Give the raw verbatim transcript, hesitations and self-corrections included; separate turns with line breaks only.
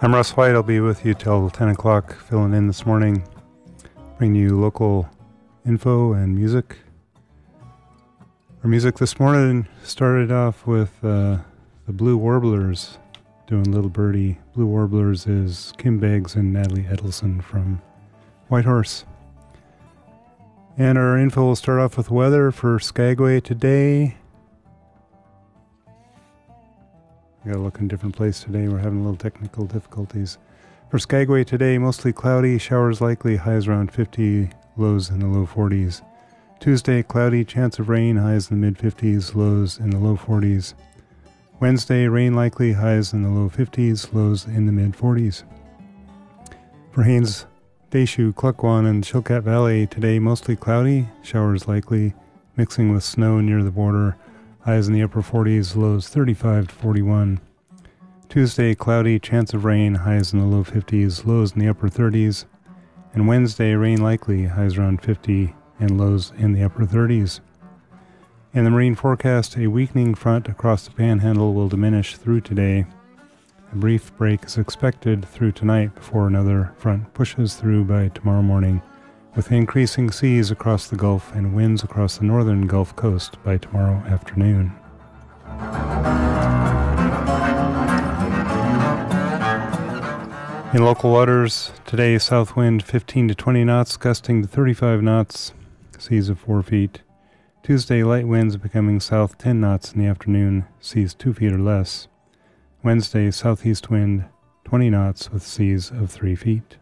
I'm Russ White. I'll be with you till ten o'clock, filling in this morning, bringing you local info and music. Our music this morning started off with uh, the Blue Warblers doing Little Birdie. Blue Warblers is Kim Beggs and Natalie Edelson from Whitehorse. And our info will start off with weather for Skagway today. I gotta look in a different place today. We're having a little technical difficulties. For Skagway today, mostly cloudy, showers likely, highs around fifty, lows in the low forties. Tuesday, cloudy, chance of rain, highs in the mid fifties, lows in the low forties. Wednesday, rain likely, highs in the low fifties, lows in the mid forties. For Haines, Deschutes, Klukwan, and Chilkat Valley, today mostly cloudy, showers likely, mixing with snow near the border, highs in the upper forties, lows thirty-five to forty-one. Tuesday, cloudy, chance of rain, highs in the low fifties, lows in the upper thirties. And Wednesday, rain likely, highs around fifty, and lows in the upper thirties. In the marine forecast, a weakening front across the panhandle will diminish through today. A brief break is expected through tonight before another front pushes through by tomorrow morning, with increasing seas across the Gulf and winds across the northern Gulf Coast by tomorrow afternoon. In local waters, today south wind fifteen to twenty knots, gusting to thirty-five knots, seas of four feet. Tuesday, light winds becoming south ten knots in the afternoon, seas two feet or less. Wednesday, southeast wind twenty knots with seas of three feet.